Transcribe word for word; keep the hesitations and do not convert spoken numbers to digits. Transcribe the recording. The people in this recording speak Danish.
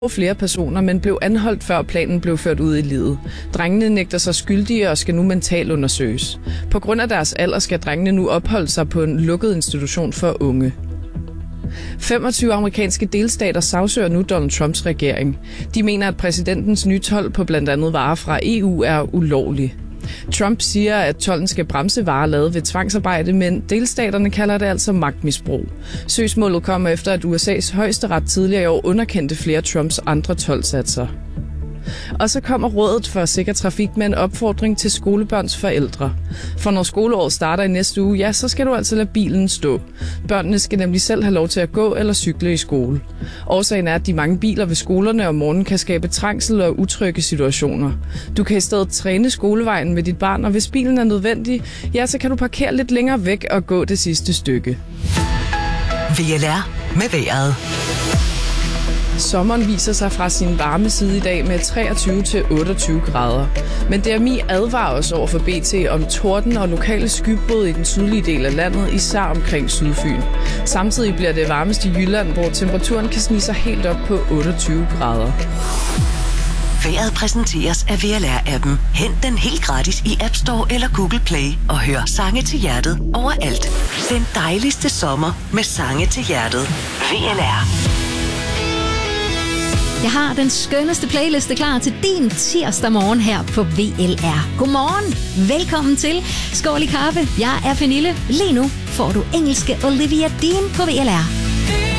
flere personer, men blev anholdt før planen blev ført ud i livet. Drengene nægter sig skyldige og skal nu mentalt undersøges. På grund af deres alder skal drengene nu opholde sig på en lukket institution for unge. femogtyve amerikanske delstater sagsøger nu Donald Trumps regering. De mener, at præsidentens nye told på blandt andet varer fra E U er ulovlig. Trump siger, at tolden skal bremse varer lavet ved tvangsarbejde, men delstaterne kalder det altså magtmisbrug. Søgsmålet kommer efter, at U S A's højesteret tidligere i år underkendte flere Trumps andre toldsatser. Og så kommer Rådet for Sikker Trafik med en opfordring til skolebørns forældre. For når skoleåret starter i næste uge, ja, så skal du altså lade bilen stå. Børnene skal nemlig selv have lov til at gå eller cykle i skole. Årsagen er, at de mange biler ved skolerne om morgenen kan skabe trængsel og utrygge situationer. Du kan i stedet træne skolevejen med dit barn, og hvis bilen er nødvendig, ja, så kan du parkere lidt længere væk og gå det sidste stykke. V L R med vejret. Sommeren viser sig fra sin varme side i dag med treogtyve til otteogtyve grader. Men D M I advarer os over for B T om torden og lokale skybrud i den sydlige del af landet, især omkring Sydfyn. Samtidig bliver det varmest i Jylland, hvor temperaturen kan snige sig helt op på otteogtyve grader. Vejret præsenteres af V L R-appen. Hent den helt gratis i App Store eller Google Play og hør sange til hjertet overalt. Den dejligste sommer med sange til hjertet. V L R. Jeg har den skønneste playliste klar til din tirsdag morgen her på V L R. Godmorgen, velkommen til. Skål i kaffe. Jeg er Pernille. Lige nu får du engelske Olivia Dean på V L R.